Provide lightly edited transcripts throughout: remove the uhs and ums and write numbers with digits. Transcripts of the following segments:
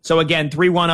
So again,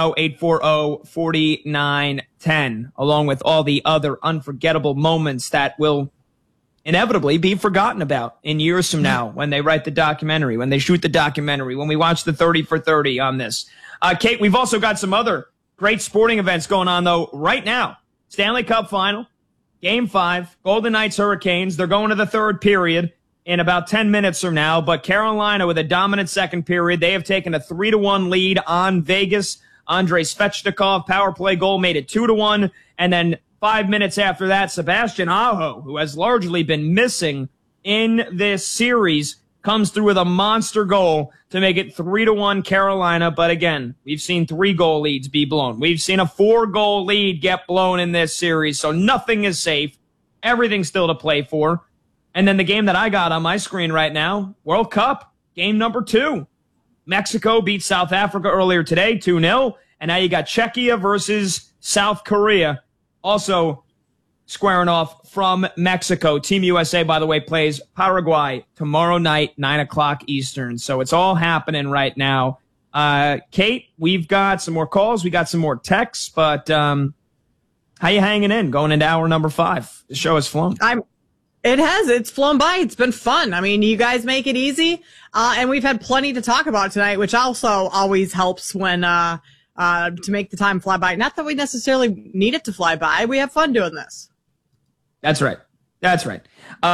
310-840-4910, along with all the other unforgettable moments that will inevitably be forgotten about in years from now when they write the documentary, when they shoot the documentary, when we watch the 30 for 30 on this. Kate, we've also got some other great sporting events going on, though, right now. Stanley Cup Final, Game 5, Golden Knights Hurricanes. They're going to the third period in about 10 minutes from now, but Carolina with a dominant second period. They have taken a 3-1 lead on Vegas. Andrei Svechnikov power play goal made it 2-1, and then 5 minutes after that, Sebastian Aho, who has largely been missing in this series, comes through with a monster goal to make it 3-1 Carolina. But again, we've seen 3-goal leads be blown. We've seen a 4-goal lead get blown in this series, so nothing is safe. Everything's still to play for. And then the game that I got on my screen right now, World Cup, game number 2. Mexico beat South Africa earlier today, 2-0. And now you got Czechia versus South Korea, also squaring off from Mexico. Team USA, by the way, plays Paraguay tomorrow night, 9 o'clock Eastern. So it's all happening right now. Kate, we've got some more calls. We got some more texts. But how you hanging in going into hour number 5? The show has flown. It has. It's flown by. It's been fun. I mean, you guys make it easy. And we've had plenty to talk about tonight, which also always helps when, to make the time fly by. Not that we necessarily need it to fly by. We have fun doing this. That's right. That's right.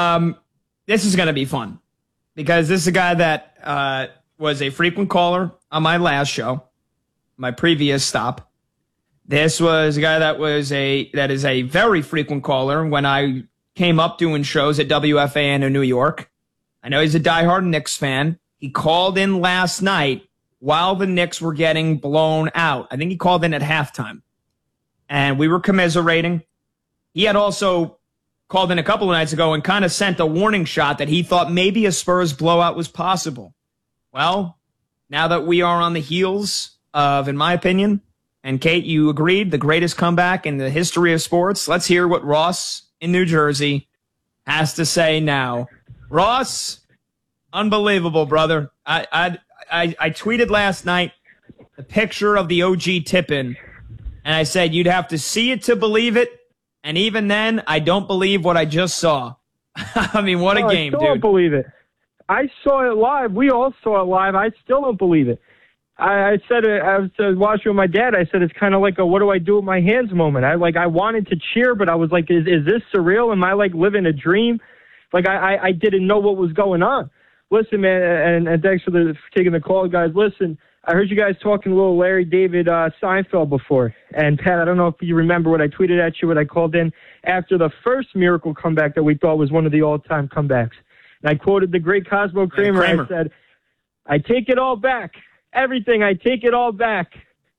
This is going to be fun because this is a guy that, was a frequent caller on my last show, my previous stop. This was a guy that is a very frequent caller when I came up doing shows at WFAN in New York. I know he's a diehard Knicks fan. He called in last night while the Knicks were getting blown out. I think he called in at halftime. And we were commiserating. He had also called in a couple of nights ago and kind of sent a warning shot that he thought maybe a Spurs blowout was possible. Well, now that we are on the heels of, in my opinion, and Kate, you agreed, the greatest comeback in the history of sports, let's hear what Ross in New Jersey has to say now. Ross, unbelievable, brother. I tweeted last night the picture of the OG tip-in, and I said you'd have to see it to believe it, and even then, I don't believe what I just saw. I mean, what a game, dude. I still don't believe it. I saw it live. We all saw it live. I still don't believe it. I said it. I was watching with my dad. I said it's kind of like a "what do I do with my hands" moment. I wanted to cheer, but I was like, "Is this surreal? Am I like living a dream?" Like I didn't know what was going on. Listen, man, and thanks for taking the call, guys. Listen, I heard you guys talking a little Larry David Seinfeld before, and Pat, I don't know if you remember what I tweeted at you when I called in after the first miracle comeback that we thought was one of the all-time comebacks, and I quoted the great Cosmo Kramer. I said, "I take it all back. Everything, I take it all back.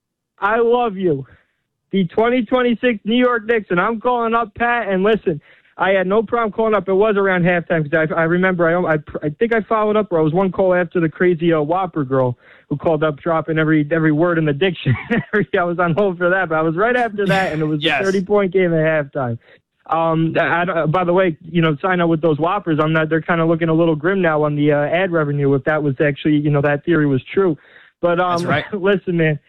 I love you. The 2026 New York Knicks," and I'm calling up Pat, and listen, I had no problem calling up. It was around halftime because I remember I think I followed up, or I was one call after the crazy Whopper girl who called up dropping every word in the dictionary. I was on hold for that, but I was right after that, and it was yes. a 30-point game at halftime. By the way, sign up with those Whoppers. They're kind of looking a little grim now on the ad revenue if that was actually, that theory was true. But that's right. Listen, man,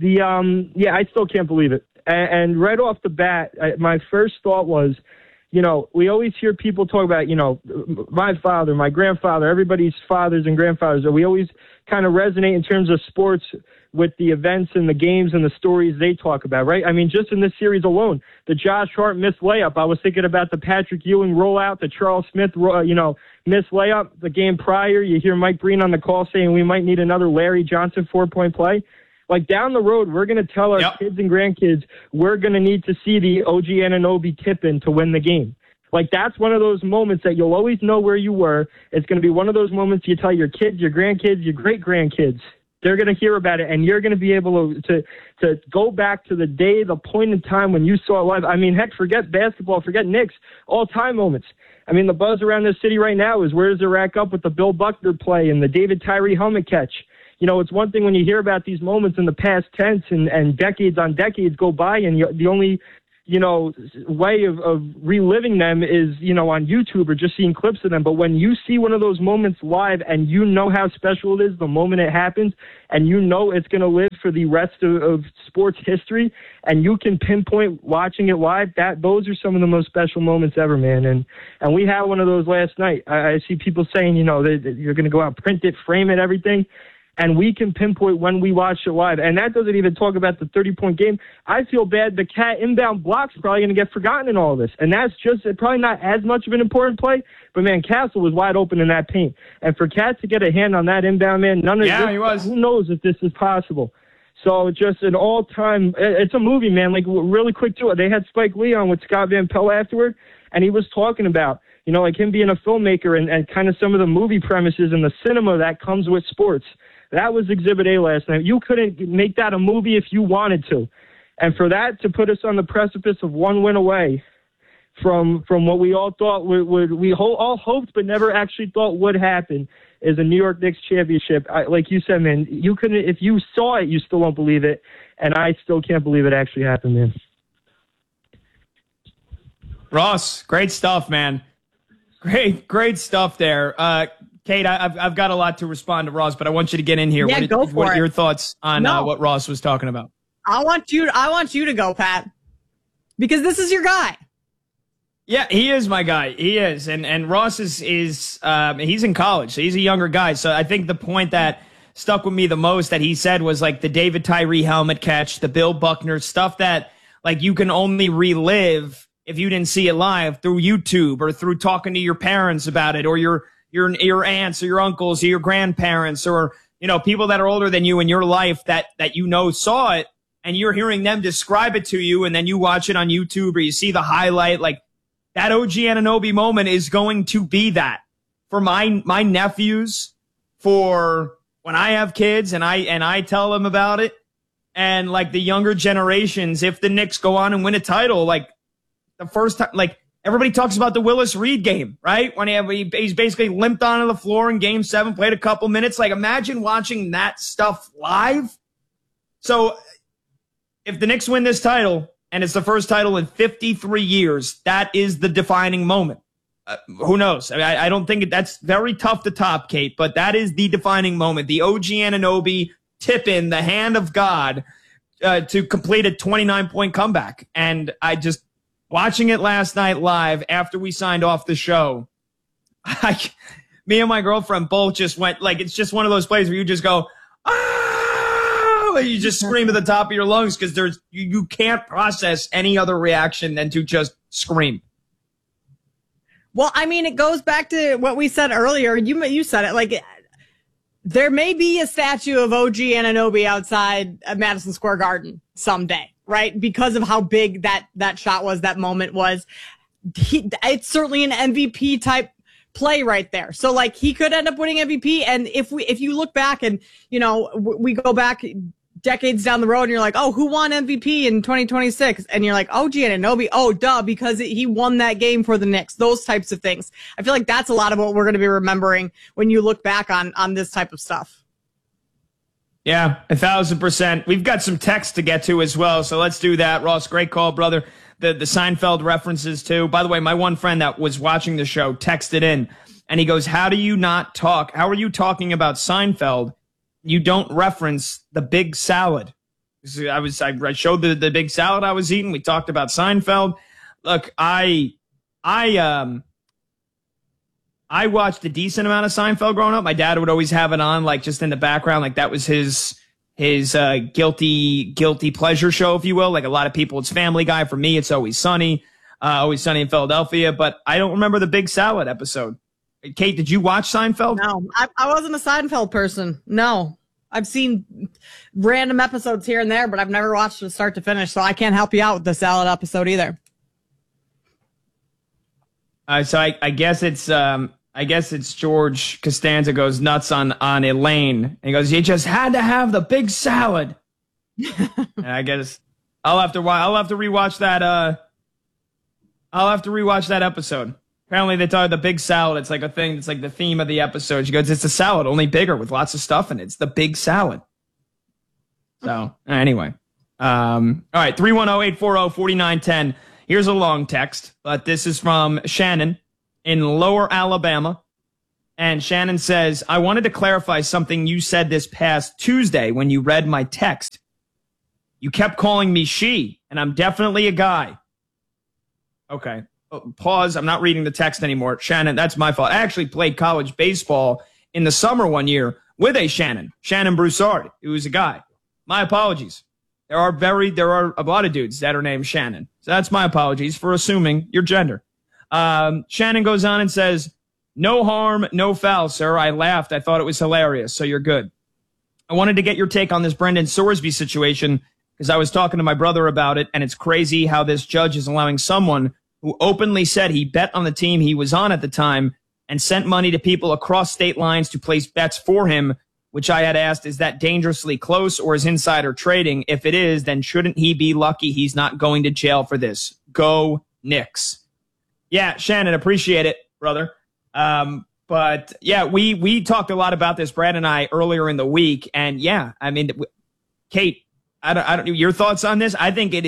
I still can't believe it. And right off the bat, my first thought was, we always hear people talk about, my father, my grandfather, everybody's fathers and grandfathers. We always kind of resonate in terms of sports with the events and the games and the stories they talk about, right? I mean, just in this series alone, the Josh Hart missed layup. I was thinking about the Patrick Ewing rollout, the Charles Smith, missed layup. The game prior, you hear Mike Breen on the call saying we might need another Larry Johnson 4-point play. Like down the road, we're going to tell our kids and grandkids we're going to need to see the OG Anunoby tip-in to win the game. Like that's one of those moments that you'll always know where you were. It's going to be one of those moments you tell your kids, your grandkids, your great-grandkids. They're going to hear about it, and you're going to be able to go back to the day, the point in time when you saw it live. I mean, heck, forget basketball, forget Knicks, all-time moments. I mean, the buzz around this city right now is where does it rack up with the Bill Buckner play and the David Tyree helmet catch? It's one thing when you hear about these moments in the past tense and decades on decades go by, and the only way of reliving them is, on YouTube or just seeing clips of them. But when you see one of those moments live and you know how special it is the moment it happens, and it's going to live for the rest of sports history, and you can pinpoint watching it live, those are some of the most special moments ever, man. And we had one of those last night. I see people saying, that you're going to go out, print it, frame it, everything. And we can pinpoint when we watch it live. And that doesn't even talk about the 30-point game. I feel bad. The Cat inbound block's probably going to get forgotten in all of this. And that's just probably not as much of an important play. But, man, Castle was wide open in that paint. And for Cat to get a hand on that inbound, man, he was. Who knows if this is possible. So just an all-time – it's a movie, man. Like, really quick, too. They had Spike Lee on with Scott Van Pelt afterward, and he was talking about, like him being a filmmaker and kind of some of the movie premises and the cinema that comes with sports. That was Exhibit A last night. You couldn't make that a movie if you wanted to. And for that to put us on the precipice of one win away from what we all thought all hoped but never actually thought would happen is a New York Knicks championship. Like you said, man, you couldn't, if you saw it, you still won't believe it. And I still can't believe it actually happened, man. Ross, great stuff, man. Great stuff there. Kate, I've got a lot to respond to Ross, but I want you to get in here. Yeah, what are your thoughts on what Ross was talking about? I want you to go, Pat, because this is your guy. Yeah, he is my guy. He is, and Ross is he's in college, so he's a younger guy. So I think the point that stuck with me the most that he said was like the David Tyree helmet catch, the Bill Buckner stuff that like you can only relive if you didn't see it live through YouTube or through talking to your parents about it or your aunts or your uncles or your grandparents or, people that are older than you in your life that saw it and you're hearing them describe it to you and then you watch it on YouTube or you see the highlight. Like that OG Anunoby moment is going to be that for my nephews, for when I have kids and I tell them about it, and like the younger generations, if the Knicks go on and win a title, like the first time, like everybody talks about the Willis Reed game, right? When he's basically limped onto the floor in Game 7, played a couple minutes. Like, imagine watching that stuff live. So, if the Knicks win this title, and it's the first title in 53 years, that is the defining moment. Who knows? I don't think that's very tough to top, Kate, but that is the defining moment. The OG Anunoby tip in the hand of God to complete a 29-point comeback. And watching it last night live after we signed off the show, me and my girlfriend both just went, like, it's just one of those plays where you just go, ah! You just scream at the top of your lungs because you can't process any other reaction than to just scream. Well, I mean, it goes back to what we said earlier. You said it, like, there may be a statue of OG Anunoby outside Madison Square Garden someday. Right? Because of how big that shot was, that moment was. It's certainly an MVP type play right there. So like he could end up winning MVP. And if you look back and, we go back decades down the road and you're like, oh, who won MVP in 2026? And you're like, oh, Anunoby. Oh, duh, because he won that game for the Knicks. Those types of things. I feel like that's a lot of what we're going to be remembering when you look back on this type of stuff. Yeah, 1,000%. We've got some text to get to as well, so let's do that. Ross, great call, brother. The Seinfeld references, too. By the way, my one friend that was watching the show texted in, and he goes, how are you talking about Seinfeld? You don't reference the big salad. I showed the big salad I was eating. We talked about Seinfeld. Look, I watched a decent amount of Seinfeld growing up. My dad would always have it on, like, just in the background. Like, that was his guilty pleasure show, if you will. Like, a lot of people, it's Family Guy. For me, it's Always Sunny in Philadelphia. But I don't remember the Big Salad episode. Kate, did you watch Seinfeld? No, I wasn't a Seinfeld person. No. I've seen random episodes here and there, but I've never watched it start to finish, so I can't help you out with the salad episode either. So I guess it's George Costanza goes nuts on Elaine. And he goes, you just had to have the big salad. And I guess I'll have to rewatch that. I'll have to rewatch that episode. Apparently they thought the big salad. It's like a thing. It's like the theme of the episode. She goes, it's a salad, only bigger with lots of stuff in it. It's the big salad. So anyway, All right, 310-840-4910. Here's a long text, but this is from Shannon in Lower Alabama. And Shannon says, I wanted to clarify something you said this past Tuesday when you read my text. You kept calling me she, and I'm definitely a guy. Okay. Pause. I'm not reading the text anymore. Shannon, that's my fault. I actually played college baseball in the summer one year with a Shannon Broussard, who was a guy. My apologies. There are a lot of dudes that are named Shannon. So that's my apologies for assuming your gender. Shannon goes on and says, no harm, no foul, sir. I laughed. I thought it was hilarious. So you're good. I wanted to get your take on this Brendan Sorsby situation because I was talking to my brother about it, and it's crazy how this judge is allowing someone who openly said he bet on the team he was on at the time and sent money to people across state lines to place bets for him, which I had asked, is that dangerously close or is insider trading? If it is, then shouldn't he be lucky he's not going to jail for this? Go Knicks. Yeah, Shannon, appreciate it, brother. But yeah, we talked a lot about this, Brad and I, earlier in the week. And yeah, I mean, Kate, I don't your thoughts on this? I think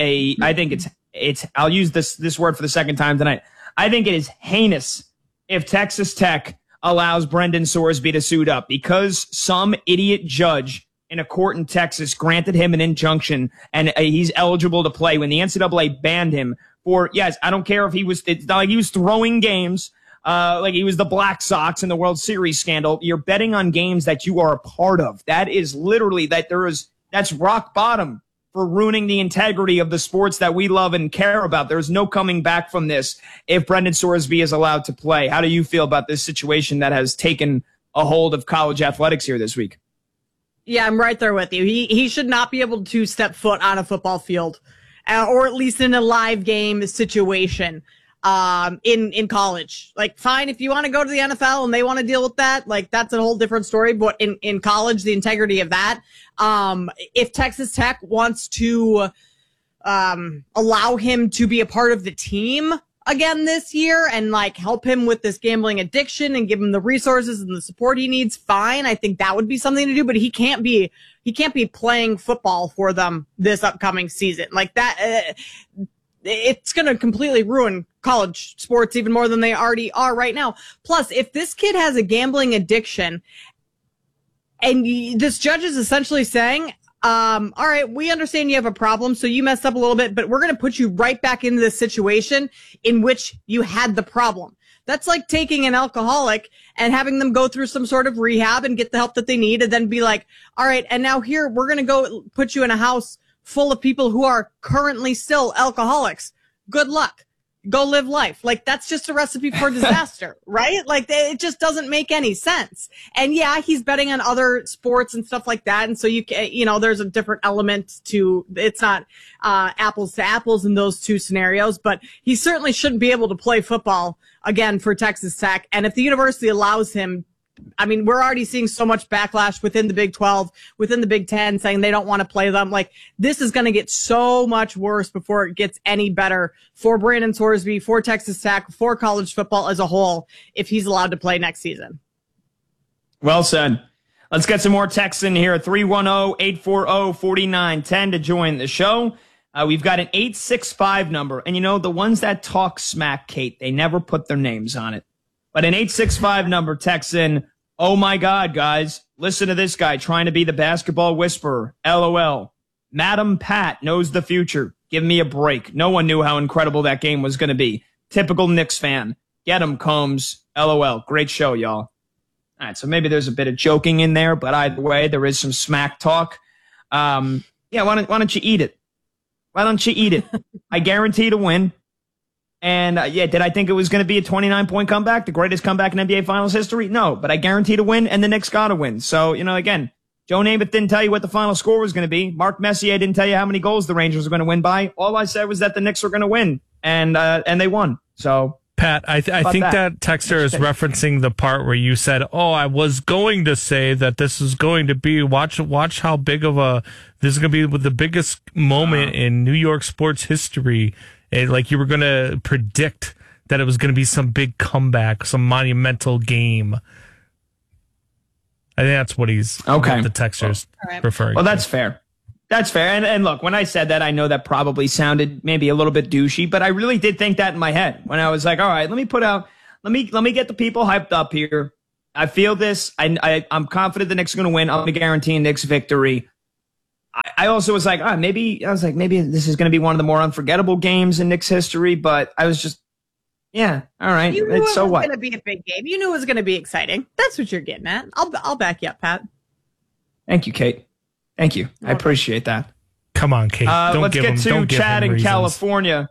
it's I'll use this word for the second time tonight. I think it is heinous if Texas Tech allows Brendan Sorsby to suit up because some idiot judge in a court in Texas granted him an injunction and he's eligible to play when the NCAA banned him for, yes, I don't care if it's not like he was throwing games, like he was the Black Sox in the World Series scandal. You're betting on games that you are a part of. That is literally that's rock bottom for ruining the integrity of the sports that we love and care about. There's no coming back from this if Brendan Sorsby is allowed to play. How do you feel about this situation that has taken a hold of college athletics here this week? Yeah, I'm right there with you. He should not be able to step foot on a football field, or at least in a live game situation. In college, like, fine, if you want to go to the NFL and they want to deal with that, like, that's a whole different story. But in college, the integrity of that, if Texas Tech wants to, allow him to be a part of the team again this year and like help him with this gambling addiction and give him the resources and the support he needs, fine. I think that would be something to do, but he can't be playing football for them this upcoming season like that. It's going to completely ruin college sports even more than they already are right now. Plus, if this kid has a gambling addiction and this judge is essentially saying, all right, we understand you have a problem, so you messed up a little bit, but we're going to put you right back into this situation in which you had the problem. That's like taking an alcoholic and having them go through some sort of rehab and get the help that they need and then be like, all right, and now here, we're going to go put you in a house full of people who are currently still alcoholics. Good luck. Go live life. Like, that's just a recipe for disaster, right? Like, it just doesn't make any sense. And yeah, he's betting on other sports and stuff like that. And so there's a different element to, it's not, apples to apples in those two scenarios, but he certainly shouldn't be able to play football again for Texas Tech. And if the university allows him, I mean, we're already seeing so much backlash within the Big 12, within the Big 10, saying they don't want to play them. Like, this is going to get so much worse before it gets any better for Brandon Sorsby, for Texas Tech, for college football as a whole, if he's allowed to play next season. Well said. Let's get some more texts in here. 310-840-4910 to join the show. We've got an 865 number. And, the ones that talk smack, Kate, they never put their names on it. But an 865 number texts in, oh my God, guys, listen to this guy trying to be the basketball whisperer. LOL. Madam Pat knows the future. Give me a break. No one knew how incredible that game was going to be. Typical Knicks fan. Get him, Combs. LOL. Great show, y'all. All right, so maybe there's a bit of joking in there, but either way, there is some smack talk. Why don't you eat it? Why don't you eat it? I guarantee to win. And, did I think it was going to be a 29-point comeback, the greatest comeback in NBA Finals history? No, but I guarantee to win, and the Knicks got to win. So, again, Joe Namath didn't tell you what the final score was going to be. Mark Messier didn't tell you how many goals the Rangers were going to win by. All I said was that the Knicks were going to win, and they won. So, Pat, I think that texter is referencing the part where you said, "Oh, I was going to say that this is going to be watch how big of this is going to be the biggest moment in New York sports history." And like you were going to predict that it was going to be some big comeback, some monumental game. I think that's what the texter's referring to. Well, that's fair. That's fair. And look, when I said that, I know that probably sounded maybe a little bit douchey, but I really did think that in my head when I was like, all right, let me get the people hyped up here. I feel this. I'm confident the Knicks are going to win. I'm going to guarantee Knicks victory. I also was like, maybe this is going to be one of the more unforgettable games in Knicks history, but I was just, yeah, all right. You knew it was what? going to be a big game. You knew it was going to be exciting. That's what you're getting at. I'll back you up, Pat. Thank you, Kate. Thank you. I appreciate that. Come on, Kate. Let's get to Chad in California.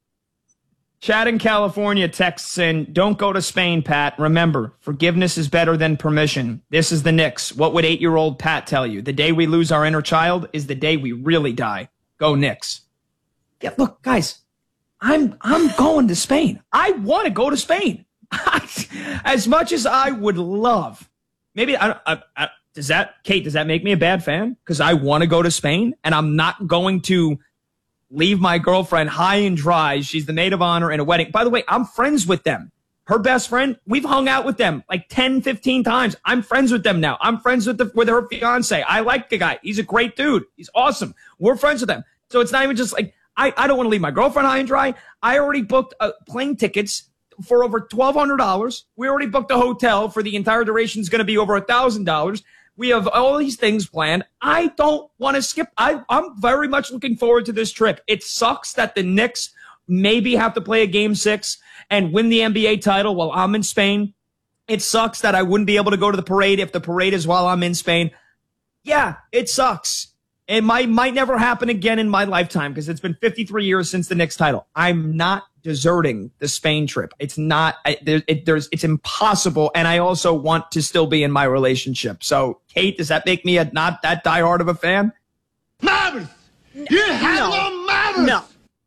Chad in California texts in, don't go to Spain, Pat. Remember, forgiveness is better than permission. This is the Knicks. What would 8-year-old Pat tell you? The day we lose our inner child is the day we really die. Go Knicks. Yeah, look, guys, I'm going to Spain. I want to go to Spain. As much as I would love. Maybe, does that make me a bad fan? Because I want to go to Spain, and I'm not going to leave my girlfriend high and dry. She's the maid of honor in a wedding. By the way, I'm friends with them. Her best friend, we've hung out with them like 10, 15 times. I'm friends with them now. I'm friends with her fiance. I like the guy. He's a great dude. He's awesome. We're friends with them. So it's not even just like, I don't want to leave my girlfriend high and dry. I already booked plane tickets for over $1,200. We already booked a hotel for the entire duration is going to be over $1,000. We have all these things planned. I don't want to skip. I'm very much looking forward to this trip. It sucks that the Knicks maybe have to play a game 6 and win the NBA title while I'm in Spain. It sucks that I wouldn't be able to go to the parade if the parade is while I'm in Spain. Yeah, it sucks. It might never happen again in my lifetime because it's been 53 years since the Knicks title. I'm not deserting the Spain trip. It's not, it's impossible. And I also want to still be in my relationship. So, Kate, does that make me not that diehard of a fan? Mavericks! You have no Mavericks! No.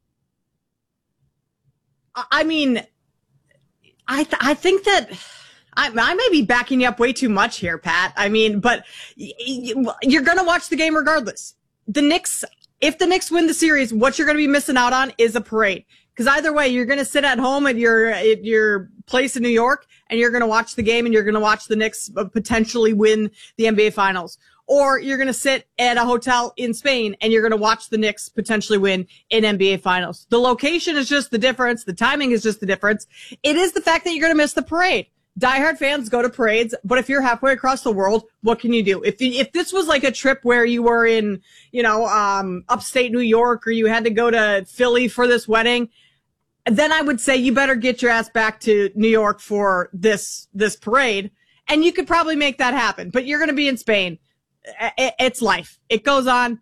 I mean, I think that I may be backing you up way too much here, Pat. I mean, but you're going to watch the game regardless. If the Knicks win the series, what you're going to be missing out on is a parade. Because either way, you're going to sit at home at your place in New York, and you're going to watch the game, and you're going to watch the Knicks potentially win the NBA Finals. Or you're going to sit at a hotel in Spain, and you're going to watch the Knicks potentially win in NBA Finals. The location is just the difference. The timing is just the difference. It is the fact that you're going to miss the parade. Diehard fans go to parades, but if you're halfway across the world, what can you do? If this was like a trip where you were in, upstate New York, or you had to go to Philly for this wedding, then I would say you better get your ass back to New York for this parade, and you could probably make that happen. But you're going to be in Spain. It's life. It goes on.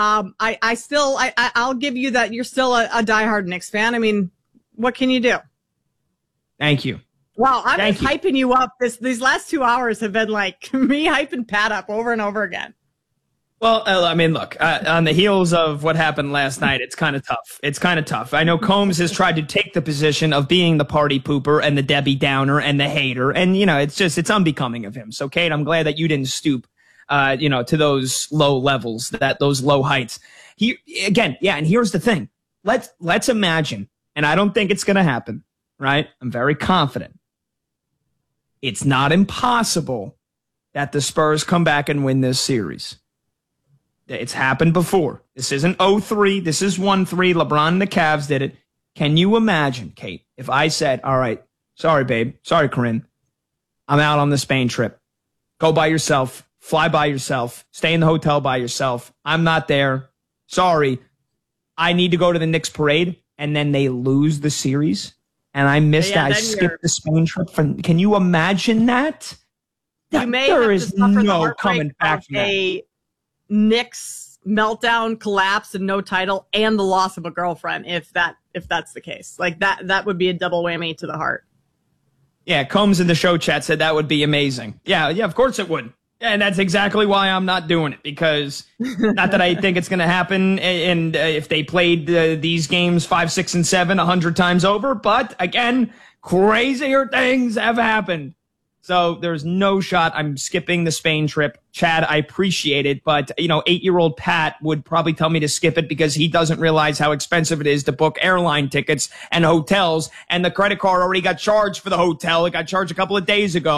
I'll give you that. You're still a diehard Knicks fan. I mean, what can you do? Thank you. Wow, I'm just hyping you up. These last 2 hours have been like me hyping Pat up over and over again. Well, I mean, look, on the heels of what happened last night, it's kind of tough. I know Combs has tried to take the position of being the party pooper and the Debbie Downer and the hater. And, it's unbecoming of him. So, Kate, I'm glad that you didn't stoop, to those low levels, those low heights. And here's the thing. Let's imagine, and I don't think it's going to happen, right? I'm very confident. It's not impossible that the Spurs come back and win this series. It's happened before. This isn't 0-3. This is 1-3. LeBron and the Cavs did it. Can you imagine, Kate, if I said, all right, sorry, babe. Sorry, Corinne. I'm out on the Spain trip. Go by yourself. Fly by yourself. Stay in the hotel by yourself. I'm not there. Sorry. I need to go to the Knicks parade. And then they lose the series. And I missed that. I skipped the Spain trip. Can you imagine that? You may there have is to suffer no the coming back from a Knicks meltdown, collapse, and no title, and the loss of a girlfriend. If that's the case, like that would be a double whammy to the heart. Yeah, Combs in the show chat said that would be amazing. Yeah, of course it would. And that's exactly why I'm not doing it, because not that I think it's going to happen. And if they played these games 5, 6, and 7 100 times over, but again, crazier things have happened. So there's no shot I'm skipping the Spain trip. Chad, I appreciate it, but 8-year-old Pat would probably tell me to skip it because he doesn't realize how expensive it is to book airline tickets and hotels, and the credit card already got charged for the hotel. It got charged a couple of days ago.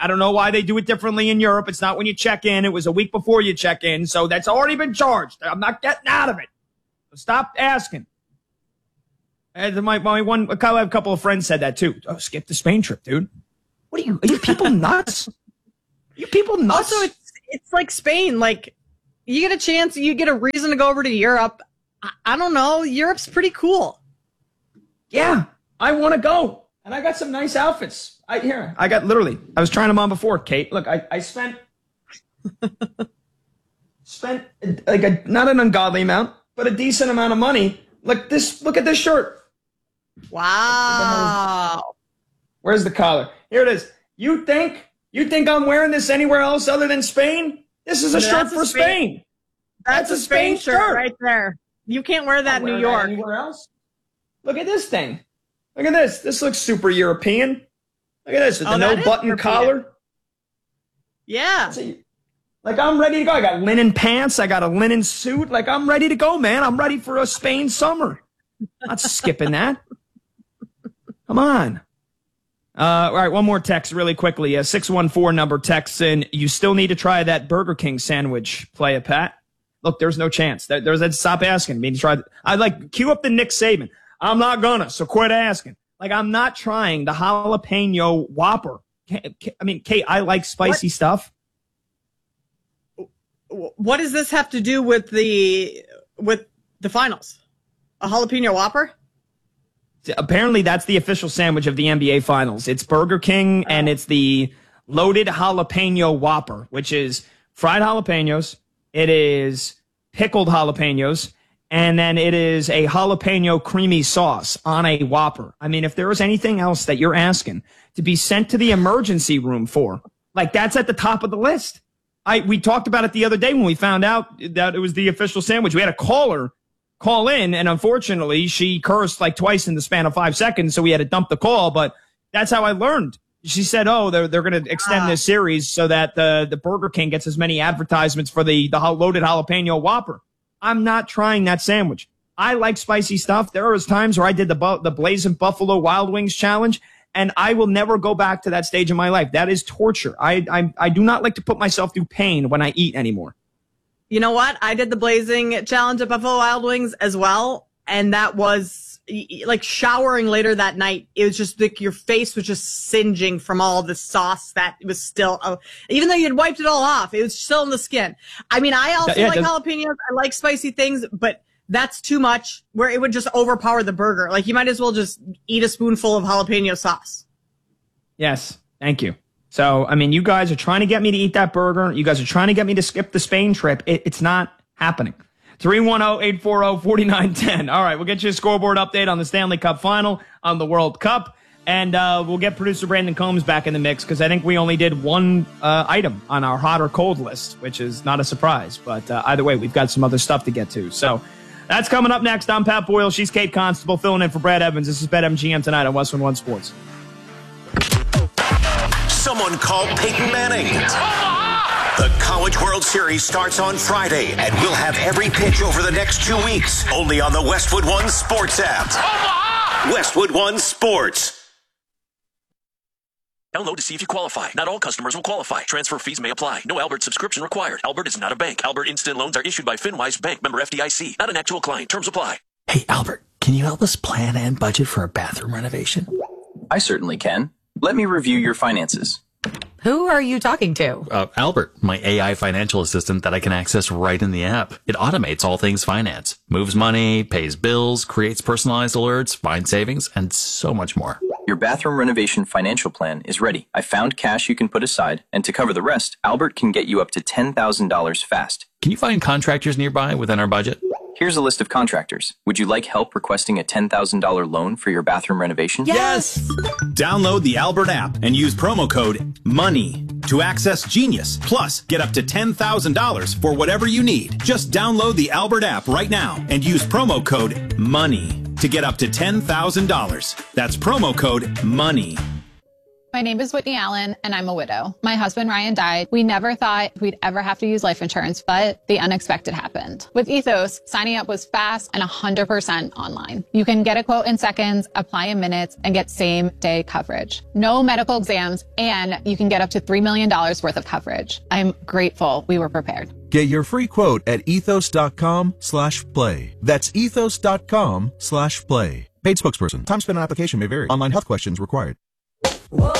I don't know why they do it differently in Europe. It's not when you check in. It was a week before you check in. So that's already been charged. I'm not getting out of it. So stop asking. And I have a couple of friends said that too. Oh, skip the Spain trip, dude. Are you people nuts? Are you people nuts? Also, it's like Spain. Like, you get a chance, you get a reason to go over to Europe. I don't know. Europe's pretty cool. Yeah, I want to go. And I got some nice outfits. I was trying them on before, Kate. Look, I spent like not an ungodly amount, but a decent amount of money. Look at this shirt. Wow. Where's the collar? Here it is. You think I'm wearing this anywhere else other than Spain? This is a shirt for Spain. That's a Spain shirt right there. You can't wear that in New York. Anywhere else? Look at this thing. Look at this. This looks super European. Look at this with the no button collar. Yeah. Like, I'm ready to go. I got linen pants. I got a linen suit. Like, I'm ready to go, man. I'm ready for a Spain summer. Not skipping that. Come on. All right, one more text really quickly. 614 number texts in. You still need to try that Burger King sandwich, Play a Pat. Look, there's no chance. Stop asking me to try. Cue up the Nick Saban. I'm not gonna, so quit asking. Like, I'm not trying the jalapeno Whopper. I mean, Kate, I like spicy stuff. What does this have to do with the finals? A jalapeno Whopper? Apparently, that's the official sandwich of the NBA Finals. It's Burger King, and it's the loaded jalapeno Whopper, which is fried jalapenos. It is pickled jalapenos, and then it is a jalapeno creamy sauce on a Whopper. I mean, if there was anything else that you're asking to be sent to the emergency room for, like, that's at the top of the list. We talked about it the other day when we found out that it was the official sandwich. We had a caller call in, and unfortunately, she cursed like twice in the span of 5 seconds, so we had to dump the call, but that's how I learned. She said, they're going to extend this series so that the Burger King gets as many advertisements for the loaded jalapeno Whopper. I'm not trying that sandwich. I like spicy stuff. There was times where I did the Blazing Buffalo Wild Wings challenge, and I will never go back to that stage in my life. That is torture. I do not like to put myself through pain when I eat anymore. You know what? I did the Blazing challenge at Buffalo Wild Wings as well, and that was like showering later that night. It was just like your face was just singeing from all the sauce that was still, even though you had wiped it all off, it was still in the skin. I mean, I also like jalapenos. I like spicy things, but that's too much where it would just overpower the burger. Like, you might as well just eat a spoonful of jalapeno sauce. Yes. Thank you. So, I mean, you guys are trying to get me to eat that burger. You guys are trying to get me to skip the Spain trip. It's not happening. 310-840-4910. All right, we'll get you a scoreboard update on the Stanley Cup final, on the World Cup, and we'll get producer Brandon Combs back in the mix because I think we only did one item on our hot or cold list, which is not a surprise. But either way, we've got some other stuff to get to. So that's coming up next. I'm Pat Boyle. She's Kate Constable filling in for Brad Evans. This is BetMGM tonight on Westwood One Sports. Someone called Peyton Manning. The College World Series starts on Friday, and we'll have every pitch over the next 2 weeks, only on the Westwood One Sports app. Westwood One Sports. Download to see if you qualify. Not all customers will qualify. Transfer fees may apply. No Albert subscription required. Albert is not a bank. Albert Instant Loans are issued by FinWise Bank, member FDIC. Not an actual client. Terms apply. Hey, Albert, can you help us plan and budget for a bathroom renovation? I certainly can. Let me review your finances. Who are you talking to? Albert, my AI financial assistant that I can access right in the app. It automates all things finance, moves money, pays bills, creates personalized alerts, finds savings, and so much more. Your bathroom renovation financial plan is ready. I found cash you can put aside, and to cover the rest, Albert can get you up to $10,000 fast. Can you find contractors nearby within our budget? Here's a list of contractors. Would you like help requesting a $10,000 loan for your bathroom renovation? Yes! Download the Albert app and use promo code MONEY to access Genius. Plus, get up to $10,000 for whatever you need. Just download the Albert app right now and use promo code MONEY to get up to $10,000. That's promo code MONEY. My name is Whitney Allen, and I'm a widow. My husband, Ryan, died. We never thought we'd ever have to use life insurance, but the unexpected happened. With Ethos, signing up was fast and 100% online. You can get a quote in seconds, apply in minutes, and get same-day coverage. No medical exams, and you can get up to $3 million worth of coverage. I'm grateful we were prepared. Get your free quote at ethos.com/play. That's ethos.com/play. Paid spokesperson. Time spent on application may vary. Online health questions required.